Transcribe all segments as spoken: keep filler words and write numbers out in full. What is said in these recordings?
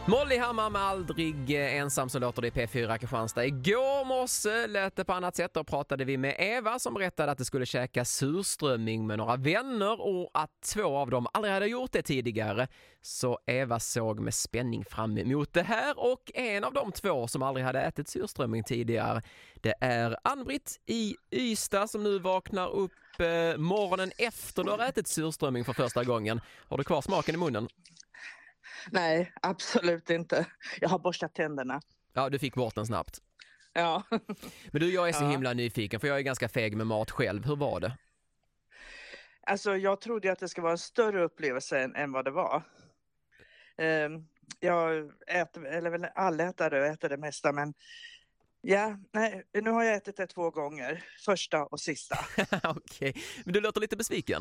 Molly Hammar med Aldrig ensam, så låter det i P fyra Kristianstad. Igår morse lät det på annat sätt. och pratade vi med Eva som berättade att det skulle käka surströmming med några vänner och att två av dem aldrig hade gjort det tidigare. Så Eva såg med spänning fram emot det här, och en av de två som aldrig hade ätit surströmming tidigare, det är Ann-Britt i Ystad som nu vaknar upp eh, morgonen efter du har ätit surströmming för första gången. Har du kvar smaken i munnen? Nej, absolut inte. Jag har borstat tänderna. Ja, du fick bort den snabbt. Ja. Men du, jag är så ja. himla nyfiken, för jag är ganska feg med mat själv. Hur var det? Alltså, jag trodde att det skulle vara en större upplevelse än, än vad det var. Um, jag äter, eller väl allätare och äter det mesta, men ja, nej, nu har jag ätit det två gånger. Första och sista. Okej, okay. Men du låter lite besviken.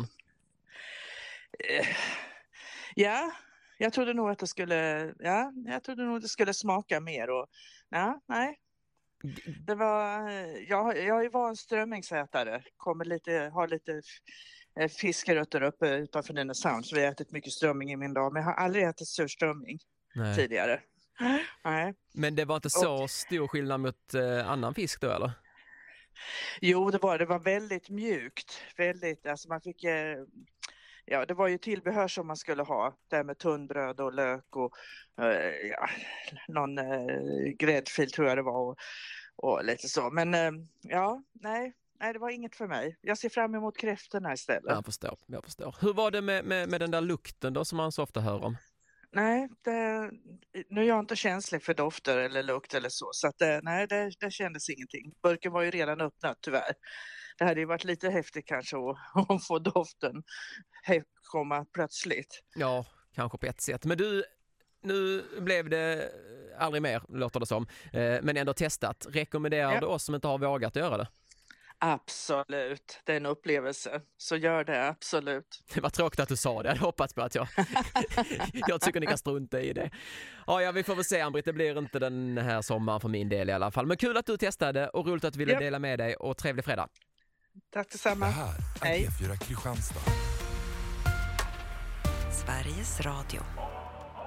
Uh, ja. Jag trodde nog att det skulle, ja, jag trodde nog att det skulle smaka mer och, ja, nej. Det var, jag, jag var en strömmingsätare, kommer lite, har lite fiskerötter uppe utanför Nynäshamn, så vi har ätit mycket strömming i min dag, men jag har aldrig ätit surströmming nej. tidigare. Nej. Men det var inte så och, stor skillnad mot eh, annan fisk då, eller? Jo, det var, det var väldigt mjukt, väldigt, alltså man fick... Eh, Ja, det var ju tillbehör som man skulle ha. Där med tunnbröd och lök och uh, ja, någon uh, gräddfil tror jag det var och, och lite så. Men uh, ja, nej, nej, det var inget för mig. Jag ser fram emot kräftorna istället. Jag förstår, jag förstår. Hur var det med, med, med den där lukten då som man så ofta hör om? Nej, det, nu är jag inte känslig för dofter eller lukt eller så. Så att det, nej, det, det kändes ingenting. Burken var ju redan öppnat tyvärr. Det hade ju varit lite häftigt kanske att, att få doften komma plötsligt. Ja, kanske på ett sätt. Men du, nu blev det aldrig mer, låter det som. Men ändå testat. Rekommenderar ja. du oss som inte har vågat göra det? Absolut, det är en upplevelse. Så gör det, absolut. Det var tråkigt att du sa det. Jag hoppas på att jag... jag tycker ni kan strunta i det. Ja, ja, vi får väl se, Ann-Britt. Det blir inte den här sommaren för min del i alla fall. Men kul att du testade och roligt att du ville yep. dela med dig. Och trevlig fredag. Tack detsamma. Det här är P fyra Kristianstad. Sveriges Radio.